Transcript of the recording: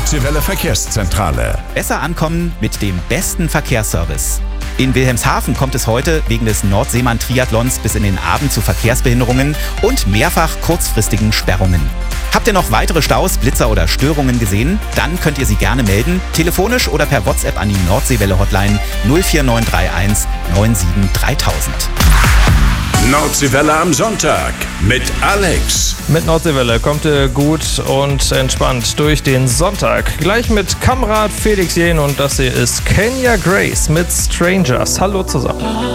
Nordseewelle Verkehrszentrale. Besser ankommen mit dem besten Verkehrsservice. In Wilhelmshaven kommt es heute wegen des Nordseemann-Triathlons bis in den Abend zu Verkehrsbehinderungen und mehrfach kurzfristigen Sperrungen. Habt ihr noch weitere Staus, Blitzer oder Störungen gesehen? Dann könnt ihr sie gerne melden, telefonisch oder per WhatsApp an die Nordseewelle-Hotline 04931 97 3000. Nordseewelle am Sonntag mit Alex. Mit Nordseewelle kommt ihr gut und entspannt durch den Sonntag. Gleich mit Kamerad Felix Jähn und das hier ist Kenya Grace mit Strangers. Hallo zusammen.